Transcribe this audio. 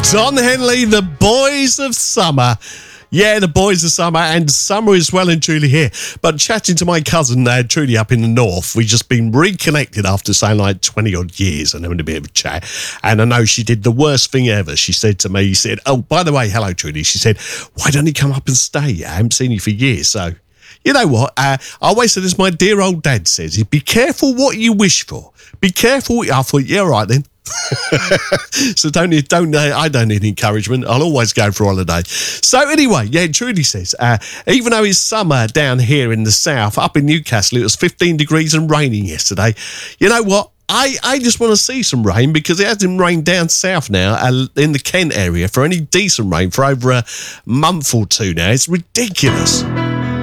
Don Henley, the boys of summer. Yeah, the boys of summer, and summer is well and truly here. But chatting to my cousin, Trudy, up in the north, we've just been reconnected after saying like 20 odd years and having a bit of a chat. And I know she did the worst thing ever. She said to me, oh, by the way, hello, Trudy. She said, why don't you come up and stay? I haven't seen you for years. So, you know what? I always said, as my dear old dad says, be careful what you wish for. Be careful. I thought, yeah, all right then. So I don't need encouragement. I'll always go for holiday. So anyway, yeah, Trudy says, even though it's summer down here in the south, up in Newcastle, it was 15 degrees and raining yesterday. You know what? I just want to see some rain because it hasn't rained down south now in the Kent area for any decent rain for over a month or two now. It's ridiculous.